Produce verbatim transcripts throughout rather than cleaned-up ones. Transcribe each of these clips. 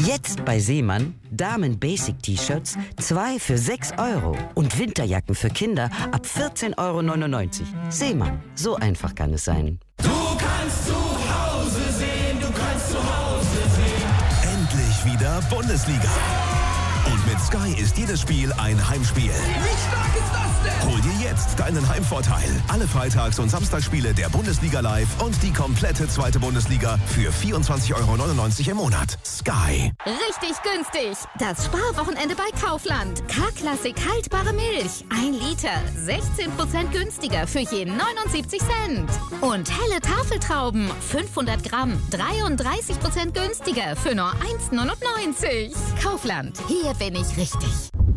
Jetzt bei Seemann Damen-Basic-T-Shirts zwei für sechs Euro und Winterjacken für Kinder ab vierzehn Euro neunundneunzig. Seemann, so einfach kann es sein. Du kannst zu Hause sehen, du kannst zu Hause sehen. Endlich wieder Bundesliga. Und mit Sky ist jedes Spiel ein Heimspiel. Wie stark ist das denn? Hol dir jetzt deinen Heimvorteil. Alle Freitags- und Samstagsspiele der Bundesliga live und die komplette zweite Bundesliga für vierundzwanzig Euro neunundneunzig im Monat. Sky. Richtig günstig. Das Sparwochenende bei Kaufland. K-Klassik haltbare Milch. Ein Liter. sechzehn Prozent günstiger für jeden neunundsiebzig Cent. Und helle Tafeltrauben. fünfhundert Gramm. dreiunddreißig Prozent günstiger für nur eins neunundneunzig. Kaufland. Hier bin ich richtig.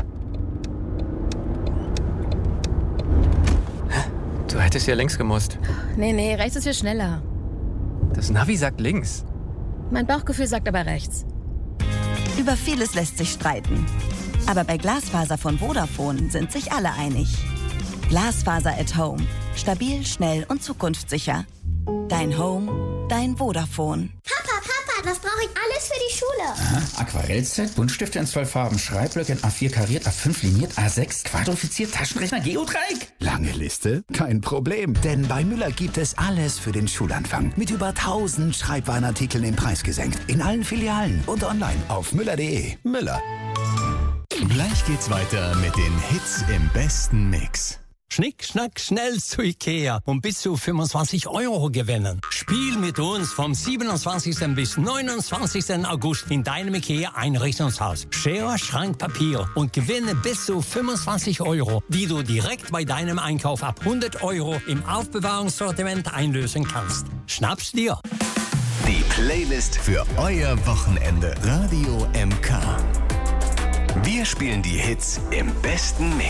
Du hättest ja links gemusst. Nee, nee, rechts ist viel schneller. Das Navi sagt links. Mein Bauchgefühl sagt aber rechts. Über vieles lässt sich streiten. Aber bei Glasfaser von Vodafone sind sich alle einig. Glasfaser at Home. Stabil, schnell und zukunftssicher. Dein Home, dein Vodafone. Papa, Papa, was brauche ich alles für die Schule? Aha, Aquarellset, Buntstifte in zwölf Farben, Schreibblöcke in A vier kariert, A fünf liniert, A sechs quadrifiziert, Taschenrechner, Geodreieck. Lange Liste? Kein Problem, denn bei Müller gibt es alles für den Schulanfang. Mit über tausend Schreibwarenartikeln im Preis gesenkt. In allen Filialen und online auf müller punkt de. Müller. Gleich geht's weiter mit den Hits im besten Mix. Schnick, schnack, schnell zu Ikea und bis zu fünfundzwanzig Euro gewinnen. Spiel mit uns vom siebenundzwanzigsten bis neunundzwanzigsten August in deinem Ikea-Einrichtungshaus. Schere, Schrank, Papier und gewinne bis zu fünfundzwanzig Euro, die du direkt bei deinem Einkauf ab hundert Euro im Aufbewahrungssortiment einlösen kannst. Schnapp's dir! Die Playlist für euer Wochenende. Radio M K. Wir spielen die Hits im besten Mix.